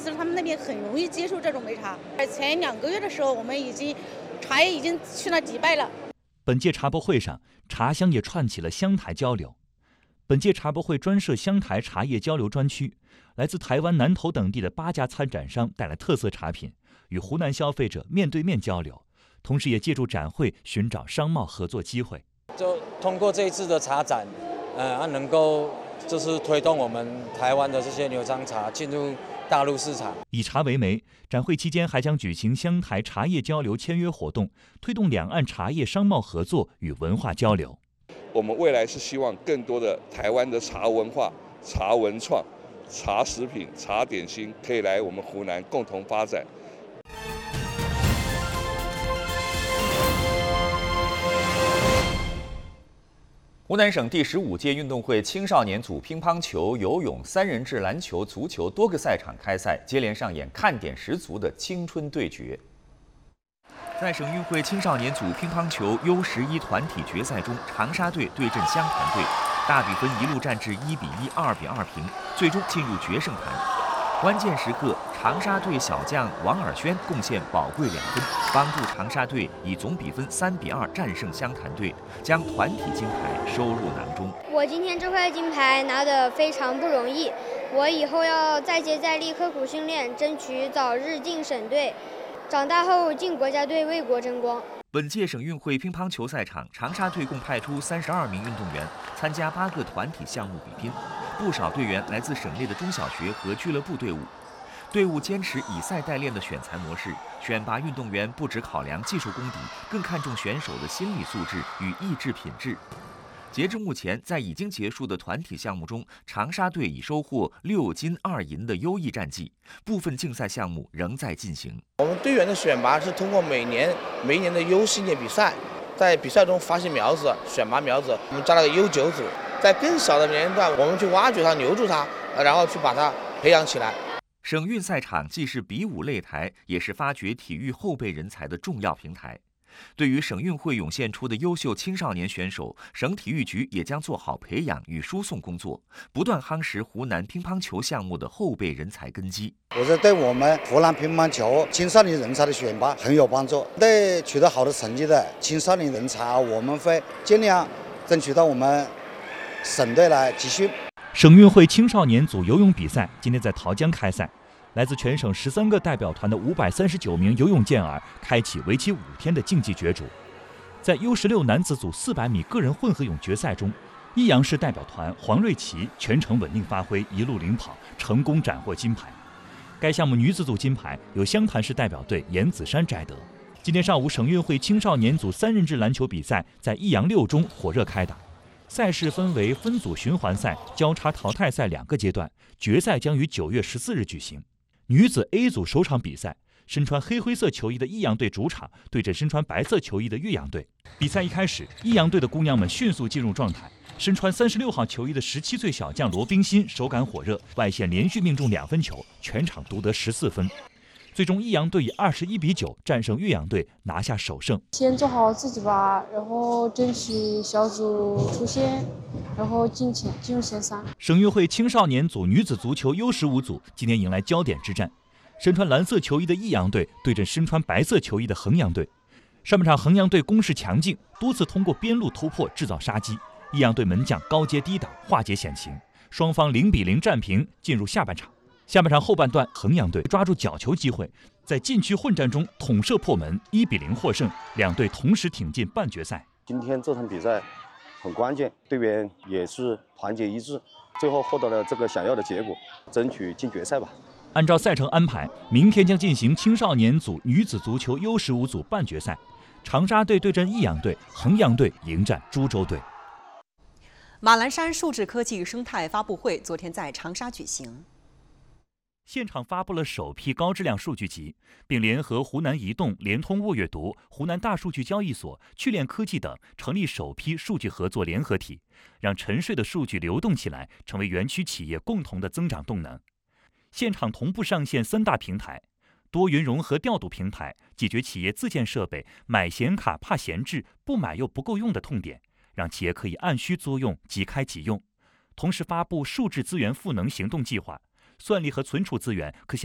思他们那边很容易接受这种擂茶。前2个月的时候，我们茶叶已经去了迪拜了。 本届茶博会上，茶乡也串起了湘台交流。本届茶博会专设湘台茶叶交流专区，来自台湾、南投等地的8家参展商带来特色茶品，与湖南消费者面对面交流，同时也借助展会寻找商贸合作机会。 就通过这一次的茶展，能够就是推动我们台湾的这些牛樟茶进入大陆市场。 以茶为媒，展会期间还将举行湘台茶叶交流签约活动，推动两岸茶叶商贸合作与文化交流。 我们未来是希望更多的台湾的茶文化、茶文创、茶食品、茶点心可以来我们湖南共同发展。 湖南省第15届运动会青少年组乒乓球、游泳、3人制篮球、足球多个赛场开赛，接连上演看点十足的青春对决。在省运会青少年组乒乓球 U11团体决赛中，长沙队对阵湘潭队，大比分一路战至1比1、2比2平，最终进入决胜盘。关键时刻，长沙队小将王尔轩贡献宝贵2分，帮助长沙队以总比分3比2战胜湘潭队，将团体金牌收入囊中。 我今天这块金牌拿得非常不容易，我以后要再接再厉，刻苦训练，争取早日进省队，长大后进国家队为国争光。 本届省运会乒乓球赛场，长沙队共派出32名运动员参加8个团体项目比拼，不少队员来自省内的中小学和俱乐部队伍。队伍坚持以赛代练的选材模式，选拔运动员不只考量技术功底，更看重选手的心理素质与意志品质。截至目前，在已经结束的团体项目中，长沙队已收获6金2银的优异战绩，部分竞赛项目仍在进行。 我们队员的选拔是通过每一年的 U 系列比赛，在比赛中发现苗子，选拔苗子，我们加了个 U9组，在更小的年龄段，我们去挖掘它、留住它，然后去把它培养起来。 省运赛场既是比武擂台，也是发掘体育后备人才的重要平台。对于省运会涌现出的优秀青少年选手，省体育局也将做好培养与输送工作，不断夯实湖南乒乓球项目的后备人才根基。 我是对我们湖南乒乓球青少年人才的选拔很有帮助。对取得好的成绩的青少年人才，我们会尽量争取到我们省队来集训。 省运会青少年组游泳比赛今天在桃江开赛。来自全省13个代表团的539名游泳健儿开启为期5天的竞技角逐。在 U16男子组400米个人混合泳决赛中，益阳市代表团黄瑞琪全程稳定发挥，一路领跑，成功斩获金牌。该项目女子组金牌由湘潭市代表队严子珊摘得。今天上午，省运会青少年组3人制篮球比赛在益阳6中火热开打。赛事分为分组循环赛、交叉淘汰赛2个阶段，决赛将于9月14日举行。女子 A 组首场比赛，身穿黑灰色球衣的益阳队主场对阵身穿白色球衣的岳阳队。比赛一开始，益阳队的姑娘们迅速进入状态，身穿36号球衣的17岁小将罗冰欣手感火热，外线连续命中2分球，全场独得14分。最终，益阳队以21比9战胜岳阳队，拿下首胜。 先做好自己吧，然后争取小组出线，然后进入前3。 省运会青少年组女子足球 U15组今天迎来焦点之战，身穿蓝色球衣的益阳队对阵身穿白色球衣的衡阳队。上半场衡阳队攻势强劲，多次通过边路突破制造杀机，益阳队门将高接低挡化解险情，双方0比0战平，进入下半场。下半场后半段，衡阳队抓住角球机会，在禁区混战中捅射破门，1比0获胜，两队同时挺进半决赛。 今天这场比赛很关键，队员也是团结一致，最后获得了这个想要的结果，争取进决赛吧。 按照赛程安排，明天将进行青少年组女子足球 U15组半决赛，长沙队对阵益阳队，衡阳队迎战株洲队。 马栏山数字科技生态发布会昨天在长沙举行。 现场发布了首批高质量数据集，并联合湖南移动、联通沃阅读、湖南大数据交易所、趣链科技等成立首批数据合作联合体，让沉睡的数据流动起来，成为园区企业共同的增长动能。现场同步上线3大平台：多云融合调度平台，解决企业自建设备买显卡怕闲置、不买又不够用的痛点，让企业可以按需租用、即开即用。同时发布数字资源赋能行动计划。算力和存储资源可向